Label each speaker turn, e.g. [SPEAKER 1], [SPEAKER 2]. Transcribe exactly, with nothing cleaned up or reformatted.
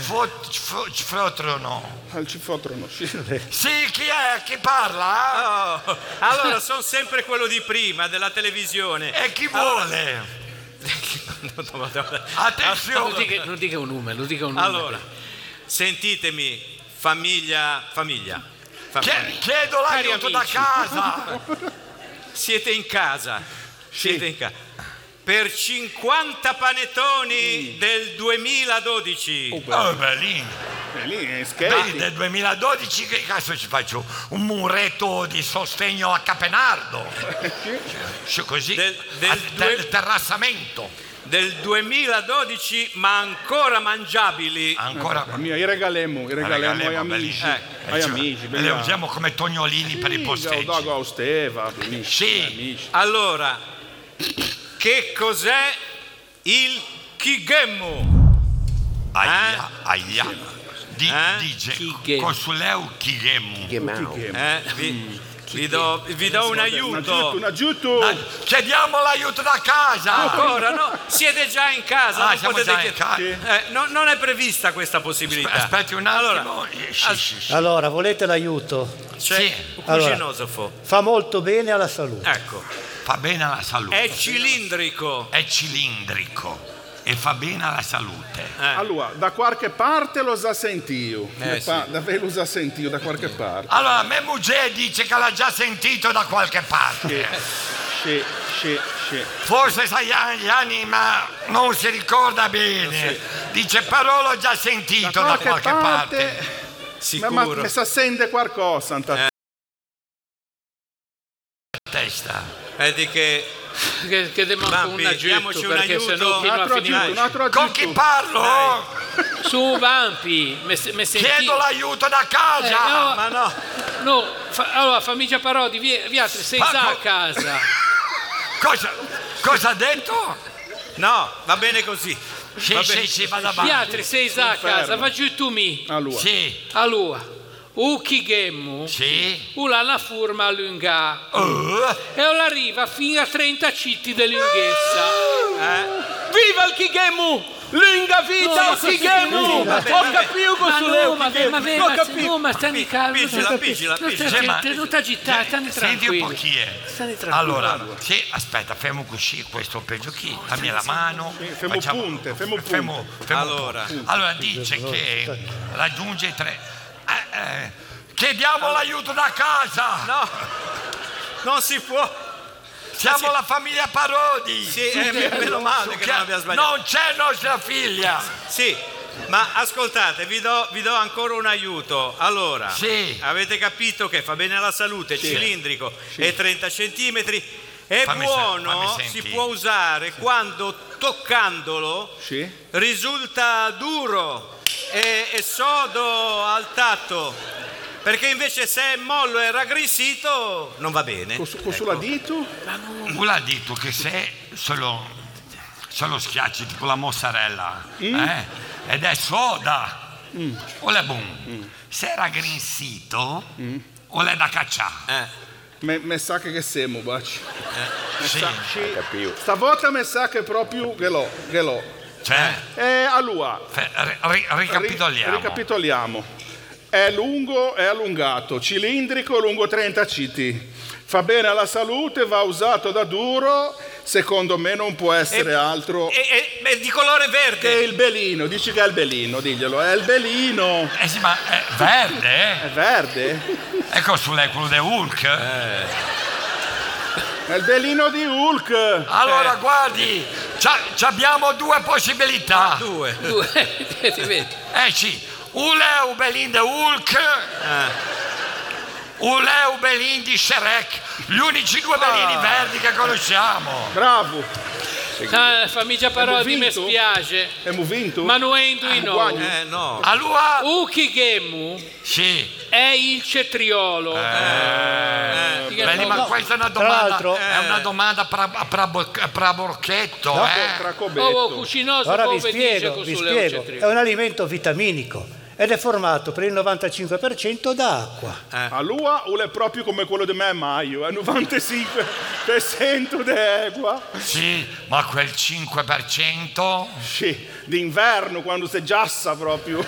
[SPEAKER 1] cifrotrono.
[SPEAKER 2] Al cifrotrono, sì.
[SPEAKER 1] Sì, chi è? Chi parla?
[SPEAKER 3] Oh, allora, sono sempre quello di prima, della televisione.
[SPEAKER 1] E chi vuole? Attenzione.
[SPEAKER 4] Non dica, non dica un numero, non dica un numero.
[SPEAKER 3] Allora, sentitemi, famiglia, famiglia. famiglia.
[SPEAKER 1] Chiedo l'aiuto da casa.
[SPEAKER 3] Siete in casa, siete in casa. Per cinquanta panettoni mm. del duemiladodici.
[SPEAKER 1] Oh, oh bellini.
[SPEAKER 2] Bellini, scherzi.
[SPEAKER 1] Beh, del duemiladodici che cazzo ci faccio? Un muretto di sostegno a Capenardo. Cioè, così,
[SPEAKER 3] del, del,
[SPEAKER 1] a,
[SPEAKER 3] due...
[SPEAKER 1] del terrassamento.
[SPEAKER 3] Del duemiladodici, ma ancora mangiabili.
[SPEAKER 1] Ancora.
[SPEAKER 2] Eh, mia, i regalemmo, i regalemmo ai amici.
[SPEAKER 1] Eh,
[SPEAKER 2] ai
[SPEAKER 1] cioè,
[SPEAKER 2] amici.
[SPEAKER 1] Le usiamo come tognolini sì, per i posteggi.
[SPEAKER 2] Dago Austeva,
[SPEAKER 1] sì.
[SPEAKER 2] Amici.
[SPEAKER 3] Allora, che cos'è il Kigemu?
[SPEAKER 1] Aia,
[SPEAKER 3] eh?
[SPEAKER 1] aia. Di,
[SPEAKER 3] eh?
[SPEAKER 1] Dice, Consuleu Kigemu.
[SPEAKER 3] Eh, vi, vi, do, vi do un aiuto.
[SPEAKER 2] Un aiuto, un aiuto.
[SPEAKER 1] Chiediamo l'aiuto da casa.
[SPEAKER 3] Ancora, no? Siete già in casa.
[SPEAKER 1] Ah,
[SPEAKER 3] non
[SPEAKER 1] siamo
[SPEAKER 3] potete
[SPEAKER 1] già in casa.
[SPEAKER 3] Eh, no, non è prevista questa possibilità.
[SPEAKER 1] Aspetti un attimo. Allora,
[SPEAKER 5] as- allora volete l'aiuto?
[SPEAKER 3] C'è
[SPEAKER 1] sì.
[SPEAKER 3] un cucinosofo.
[SPEAKER 5] Allora, fa molto bene alla salute.
[SPEAKER 3] Ecco.
[SPEAKER 1] Fa bene alla salute.
[SPEAKER 3] È cilindrico.
[SPEAKER 1] È cilindrico. E fa bene alla salute.
[SPEAKER 2] Eh. Allora, da qualche parte lo sa sentito.
[SPEAKER 3] Eh,
[SPEAKER 2] pa-
[SPEAKER 3] sì.
[SPEAKER 2] Davvero lo sa sentito da qualche parte.
[SPEAKER 1] Allora, mia moglie dice che l'ha già sentito da qualche parte.
[SPEAKER 2] Sì, sì, sì.
[SPEAKER 1] Forse sai gli anni, ma non si ricorda bene. Sì. Dice, però l'ho già sentito da qualche, da qualche parte. parte.
[SPEAKER 3] Sicuro.
[SPEAKER 2] Ma, ma sa sente qualcosa,
[SPEAKER 3] eh.
[SPEAKER 1] Testa.
[SPEAKER 3] Vedi che...
[SPEAKER 4] Che, che devo
[SPEAKER 3] Vampi,
[SPEAKER 4] un aggiunto
[SPEAKER 3] un
[SPEAKER 4] perché
[SPEAKER 3] aiuto.
[SPEAKER 4] sennò fino a finire.
[SPEAKER 1] Con chi parlo? Dai.
[SPEAKER 4] Su Vampi, me, me senti...
[SPEAKER 1] Chiedo l'aiuto da casa.
[SPEAKER 4] Eh, no,
[SPEAKER 1] ma no.
[SPEAKER 4] No, fa, allora famiglia Parodi, via, via sei
[SPEAKER 1] ma
[SPEAKER 4] già
[SPEAKER 1] co-
[SPEAKER 4] a casa.
[SPEAKER 1] Cosa, cosa ha detto?
[SPEAKER 3] No, va bene così.
[SPEAKER 1] Sì,
[SPEAKER 3] va
[SPEAKER 1] sì,
[SPEAKER 3] bene.
[SPEAKER 1] sì, vado avanti.
[SPEAKER 4] Viatri sei già a casa, va giù tu mi.
[SPEAKER 2] Allora.
[SPEAKER 1] Sì.
[SPEAKER 4] Allora. U Kigemu,
[SPEAKER 1] sì.
[SPEAKER 4] U la una forma lunga
[SPEAKER 1] uh.
[SPEAKER 4] e o arriva fino a trenta citti di lunghezza.
[SPEAKER 1] Uh.
[SPEAKER 4] Eh. Viva il Kigemu! Lunga vita al Kigemu! Ho capito cosa
[SPEAKER 5] no, ma no, ma stai calmo.
[SPEAKER 3] Pigila, pigila, pigila.
[SPEAKER 4] Non ti agitare, stai tranquillo.
[SPEAKER 1] Senti un po' chi è. Allora, sì, aspetta, fermo così, questo peggio chi? Dammi la mano.
[SPEAKER 2] Sì, fermo
[SPEAKER 1] facciamo,
[SPEAKER 2] punte, fermo punte.
[SPEAKER 1] Fermo, fermo
[SPEAKER 3] allora.
[SPEAKER 1] punte. Allora dice che raggiunge tre... Eh, eh, chiediamo allora. l'aiuto da casa.
[SPEAKER 3] No, non si può.
[SPEAKER 1] Siamo
[SPEAKER 3] sì.
[SPEAKER 1] la famiglia Parodi.
[SPEAKER 3] Sì, sì, eh, meno male che, che non abbia sbagliato.
[SPEAKER 1] Non c'è nostra figlia.
[SPEAKER 3] Sì, ma ascoltate, vi do, vi do ancora un aiuto. Allora,
[SPEAKER 1] sì.
[SPEAKER 3] avete capito che fa bene alla salute, è sì. cilindrico, sì. è trenta centimetri. È
[SPEAKER 1] fammi
[SPEAKER 3] buono,
[SPEAKER 1] se,
[SPEAKER 3] si può usare sì. quando toccandolo sì. risulta duro e, e sodo al tatto, perché invece se è mollo e raggrinzito non va bene.
[SPEAKER 2] Cosa ecco. l'ha detto?
[SPEAKER 1] Vuol detto che se solo, solo schiacci tipo la mozzarella mm. eh, ed è soda mm. o l'è buono, mm. se è raggrinzito mm. o l'è da cacciare.
[SPEAKER 3] Eh.
[SPEAKER 2] Me, me sa che siamo, baci.
[SPEAKER 1] Eh. Sì.
[SPEAKER 2] Sa, sì. Stavolta me sa che proprio che l'ho, che l'ho.
[SPEAKER 1] Cioè,
[SPEAKER 2] eh, allora,
[SPEAKER 1] ri, ricapitoliamo.
[SPEAKER 2] Ri, ricapitoliamo. È lungo e allungato, cilindrico, lungo trenta centimetri. Fa bene alla salute, va usato da duro. Secondo me non può essere
[SPEAKER 3] e,
[SPEAKER 2] altro.
[SPEAKER 3] È, è, è di colore verde.
[SPEAKER 2] Che è il belino, dici che è il belino, diglielo. È il belino.
[SPEAKER 1] Eh sì, ma è verde?
[SPEAKER 2] È verde?
[SPEAKER 1] Ecco sulle quello di Hulk.
[SPEAKER 2] Eh. È il belino di Hulk.
[SPEAKER 1] Allora,
[SPEAKER 3] eh.
[SPEAKER 1] guardi, abbiamo due possibilità.
[SPEAKER 3] Ah, due.
[SPEAKER 4] Due.
[SPEAKER 1] eh sì, un è un belin di Hulk, eh. un è un belin di Shrek. Gli unici due belini ah. verdi che conosciamo.
[SPEAKER 2] Bravo.
[SPEAKER 4] Ah, famiglia Parodi mi spiace.
[SPEAKER 2] Abbiamo vinto?
[SPEAKER 4] Ma non è in no.
[SPEAKER 3] Eh no.
[SPEAKER 1] Allora
[SPEAKER 4] U Kigemu
[SPEAKER 1] sì.
[SPEAKER 4] è il cetriolo.
[SPEAKER 1] Eh, eh, eh, bene, ma no, questa è una domanda. È eh. una domanda pra, pra, pra borchetto,
[SPEAKER 2] no,
[SPEAKER 1] eh.
[SPEAKER 2] Tra
[SPEAKER 4] oh, oh, cucinoso.
[SPEAKER 5] Ora vi spiego, vi spiego. È un alimento vitaminico ed è formato per il novantacinque per cento da acqua.
[SPEAKER 2] Eh. Allora è proprio come quello di me Maio, è novantacinque per cento di acqua.
[SPEAKER 1] Sì, ma quel cinque per cento?
[SPEAKER 2] Sì, d'inverno quando si giassa proprio.